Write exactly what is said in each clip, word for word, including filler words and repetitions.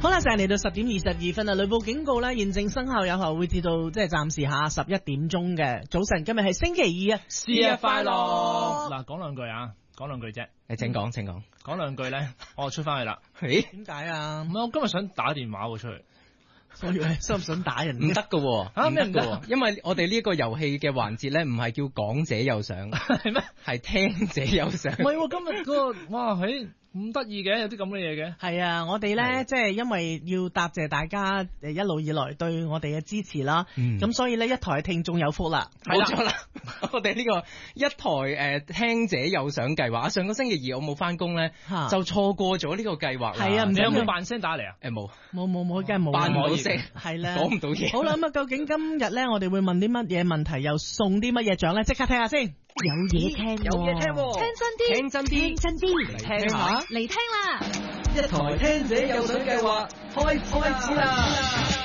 好啦，就係嚟到十點二十二分啦，雷暴警告咧現正生效有效，會至到即係暫時下十一點鐘嘅早晨。今日係星期二啊， 節日快樂！嗱，講兩句啊，講兩句啫。 誒，請講，請講。 講兩句咧，我出翻去啦。 誒， 點解啊？ 唔係，我今日想打電話喎出去。 所以想唔想打人？ 唔得噶喎， 啊唔得噶喎，因為我哋呢一個遊戲嘅環節咧，唔係叫講者有賞， 係咩？ 係聽者有賞。 唔係喎，今日嗰個哇，喺咁得意嘅，有啲咁嘅嘢嘅。 係啊，我哋咧即係因為要答謝大家誒一路以來對我哋嘅支持啦，咁、嗯、所以咧一台嘅聽眾有福啦， 冇錯啦。我哋呢個一台誒、呃、聽者有賞計劃，上個星期二我冇翻工咧，就錯過咗呢個計劃啦。 係啊， 你有冇扮聲打嚟啊？ 誒冇， 冇冇冇，梗係冇扮唔到聲， 係啦， 講唔到嘢。 好啦，咁啊，究竟今日咧我哋會問啲乜嘢問題，又送啲乜嘢獎咧？即刻聽下先。 有嘢聽， 有嘢聽， 聽真啲， 聽真啲， 聽真啲， 嚟聽下， 嚟聽啦！ 一台聽者有賞計劃開開始啦！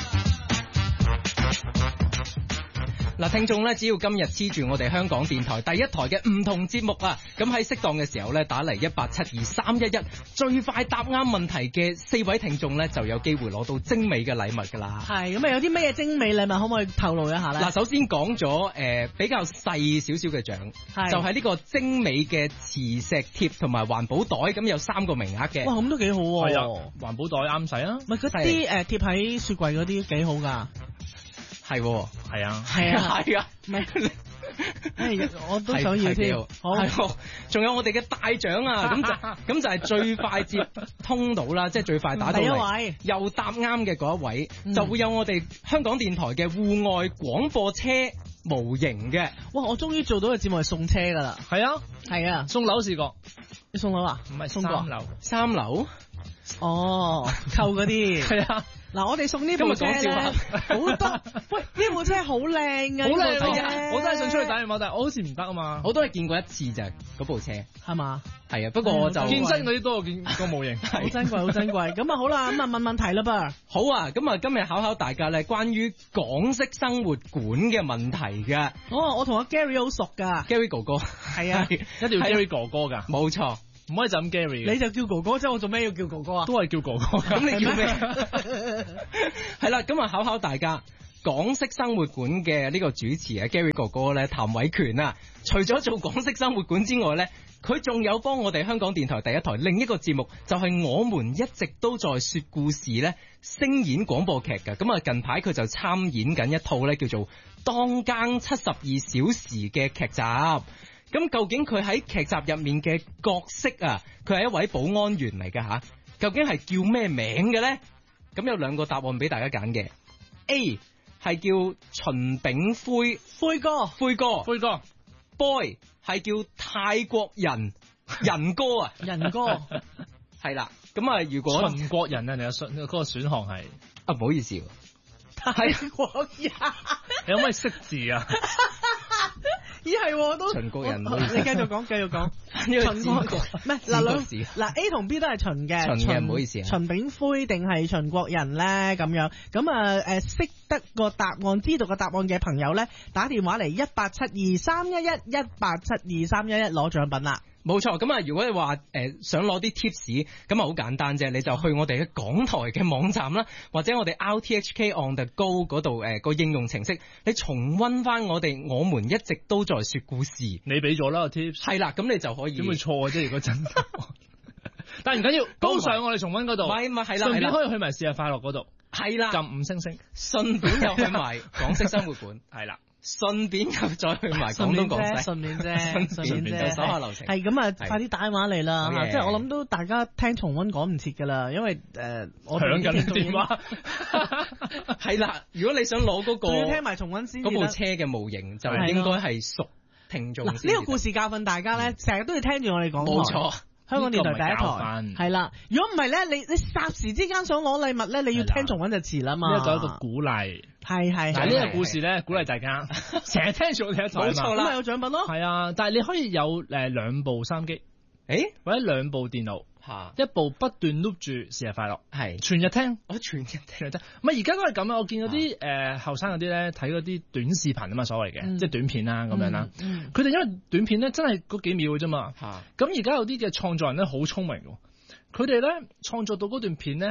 嗱，聽眾咧，只要今日黐住我哋香港電台第一台嘅唔同節目啊，咁喺適當嘅時候咧，打嚟一八七二三一一，最快答啱問題嘅四位聽眾咧，就有機會攞到精美嘅禮物噶啦。 係咁啊，有啲咩精美禮物可唔可以透露一下咧？ 嗱，首先講咗誒比較細少少嘅獎，就係呢個精美嘅磁石貼同埋環保袋，咁有三個名額嘅。 哇，咁都幾好喎！ 係啊，環保袋啱使啊！ 唔係嗰啲誒貼喺雪櫃嗰啲幾好㗎。 係， 係啊， 係啊， 係啊， 唔係，誒，我都想要添。 好，仲有我哋嘅大獎啊！咁就咁就係最快接通到啦，即係最快打到嚟。第一位又答啱嘅嗰一位，嗯、就會有我哋香港電台嘅戶外廣播車模型嘅。 哇！我終於做到嘅節目係送車㗎啦。 係啊， 係啊， 送樓試過。 你送樓啊？ 唔係送過三樓。 三樓？ 哦，扣嗰啲。係啊。 嗱，我哋送呢部車咧，好多。喂，呢部車好靚啊！ 好靚啊！我都係想出去打電話，但係我好似唔得啊嘛。 我都係見過一次咋嗰部車， 係嘛？ 係啊，不過我就見真嗰啲多過見個模型， 好珍貴，好珍貴。咁啊好啦，咁啊問問題啦噃。 好啊，咁啊今日考考大家咧，關於港式生活館嘅問題嘅。 哦，我同阿 Gary 好熟㗎 ，Gary 哥哥係啊， 一定要 Gary 哥哥㗎， 冇錯。 唔可以就咁 Gary， 你就叫哥哥，即係我做咩要叫哥哥啊？ 都係叫哥哥， 咁你叫咩？係啦，咁啊考考大家，港式生活館嘅呢個主持啊 Gary 哥哥咧，譚偉權啊，除咗做港式生活館之外咧，佢仲有幫我哋香港電台第一台另一個節目，就係、是、我們一直都在說故事咧，聲演廣播劇㗎。咁啊近排佢就參演緊一套咧叫做《當更七十二小時》嘅劇集。咁究竟佢喺劇集入面嘅角色啊，佢係一位保安員嚟㗎吓，究竟係叫咩名嘅咧？咁有兩個答案俾大家揀嘅 ，A 係叫秦炳灰灰哥， 灰哥， 灰哥 ，Boy 係叫泰國人仁哥啊， 仁哥係啦。咁啊，如果秦國人啊，你嘅選嗰個選項係啊，唔好意思， 泰國人， 你可唔可以識字啊？ 咦係喎，都秦國人， 你繼續講，繼續講。秦國唔係嗱兩嗱 A 同 B 都係秦嘅， 秦嘅唔好意思。 秦炳灰定係秦國人咧咁樣？咁啊誒識得個答案，知道個答案嘅朋友咧，打電話嚟一八七二三一一一八七二三一一攞獎品啦。 冇錯，咁啊，如果你話誒、呃、想攞啲 tips，咁啊好簡單啫，你就去我哋嘅港台嘅網站啦，或者我哋 R T H K On The Go 嗰度誒個應用程式，你重溫翻我哋我們一直都在說故事。 你俾咗啦個 tips，係啦，咁你就可以。 點會錯啫？如果真，但係唔緊要，高上我哋重溫嗰度， 咪咪係啦， 順便可以去埋試下快樂嗰度， 係啦， 撳五星星， 順便又去埋港式生活館， 係啦。 順便又再去埋廣東廣西， 順便啫，順便啫， 手下留情。 係咁啊，快啲打電話嚟啦！ 即係我諗都大家聽重溫趕唔切噶啦，因為誒、呃、我響緊電話。 係啦，如果你想攞嗰、那個， 要聽埋重溫先。 嗰部車嘅模型就應該係熟聽眾。嗱，呢個故事教訓大家咧，成、嗯、日都要聽住我哋講。 冇錯。 香港電台第一台係啦，如果唔係咧，你你霎時之間想攞禮物咧，你要聽重溫就遲啦嘛。 呢個就一個鼓勵， 係係。 嗱呢個故事咧，鼓勵大家成日聽住我哋一台， 冇錯啦，咁咪有獎品咯。 係啊，但係你可以有誒兩部收音機，誒或者兩部電腦， 吓一部不斷 loop 住節日快樂，係全日聽， 我全日聽得。 唔係而家都係咁啊！我見嗰啲誒後生嗰啲咧睇嗰啲短視頻啊嘛，所謂嘅即係短片啦咁樣啦。佢哋因為短片咧真係嗰幾秒嘅啫嘛。咁而家有啲嘅創作人咧好聰明，佢哋咧創作到嗰段片咧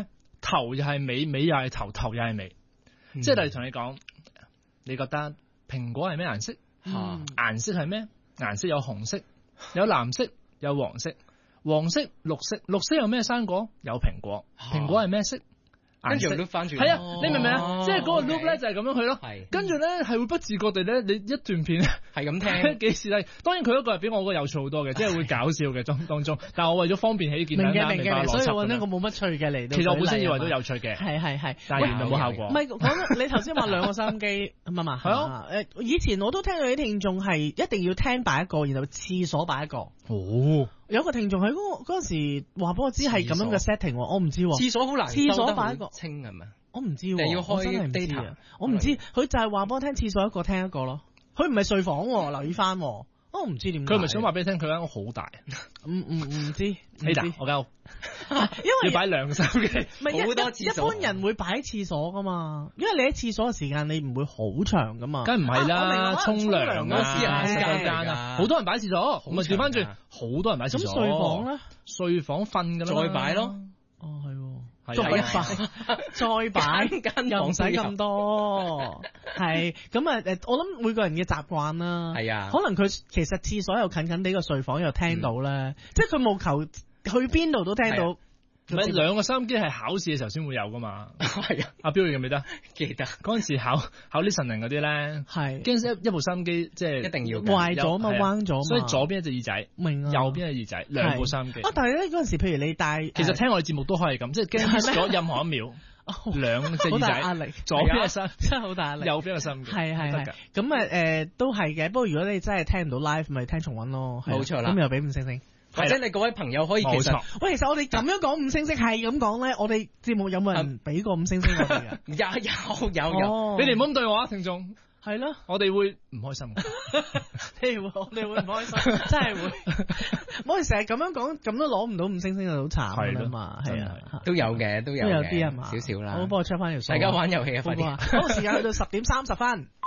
頭又係尾，尾又係頭，頭又係尾。 嗯、 即係例如同你講，你覺得蘋果係咩顏色？ 嗯顏色係咩？顏色有紅色、有藍色、有黃色。黃色、綠色，綠色有咩生果？有蘋果。蘋果係咩色？ 跟住 loop 翻轉， 係啊，你明唔明啊？ 哦即係嗰個 loop 咧就係咁樣去咯。 係， 跟住咧係會不自覺地咧，你一段片係咁聽幾時咧？當然佢嗰個係比我嗰個有趣好多嘅，即係會搞笑嘅當當中。但係我為咗方便起見， 明嘅大家明白明嘅，所以邏輯揾一咁樣個冇乜趣嘅嚟到。 其實我本身以為都有趣嘅， 係係係， 但係原來冇效果。 唔係講得你頭先話兩個收音機咁啊嘛， 係啊。 誒，以前我都聽到啲聽眾係一定要聽擺一個，然後廁所擺一個。 哦。 有一個聽眾喺嗰嗰陣時話俾我知係咁樣嘅 setting，我唔知喎。 廁所好難， 廁所擺一個清係咪？ 我唔知， 你要開我真係唔知 data 啊！我唔知，佢就係話幫我聽廁所一個聽一個咯。佢唔係睡房喎，留意翻。我唔知點解。 佢係咪想話俾你聽佢間屋好大？ 唔唔唔知。 你大我間屋， 因為要擺兩個手機， 好多廁所。 一般人會擺喺廁所噶嘛，因為你喺廁所嘅時間你唔會好長噶嘛。 梗唔係啦，沖涼啊， 私人洗手間啊，好多人擺廁所，唔係調翻轉，好多人擺廁所。 咁睡房咧？ 睡房瞓㗎啦， 再擺咯。 哦，係喎。 再擺，再擺，又唔使咁多，係咁啊！誒，我諗每個人嘅習慣啦， 係啊， 可能佢其實廁所又近近地個睡房又聽到咧，嗯、即係佢務求去邊度都聽到。 唔係兩個收音機係考試嘅時候先會有噶嘛？ 係啊， 阿標記唔記得？ 記得嗰陣時考考 listening 嗰啲咧， 係驚一一部收音機即係一定要壞咗嘛，彎咗嘛， 所以左邊一隻耳仔， 明啊， 右邊一隻耳仔，兩部收音機。 啊，但係咧嗰陣時，譬如你帶， 其實聽我哋節目都可以咁，即係驚 miss 咗任何一秒，兩隻耳仔， 壓力， 左邊嘅收真係好大壓力， 右邊嘅收音機， 係係係。咁啊誒都係嘅，不過如果你真係聽唔到 live，咪聽重溫咯。 冇錯啦， 咁又俾五星星。 或者你各位朋友可以其實， 喂，其實我哋咁樣講五星星係咁講咧，我哋節目有冇人俾過五星星我哋㗎？ 有有有有， 你哋唔好咁對我啊，聽眾。 係咯， 我哋會唔開心。 你會，我哋會唔開心，真係會。我哋成日咁樣講，咁都攞唔到五星星就好慘㗎嘛，係啊， 都有嘅，都有都有啲係嘛， 少少啦。 我幫我 check 翻條數。 大家玩遊戲啊，快啲。 好，時間去到十點三十分。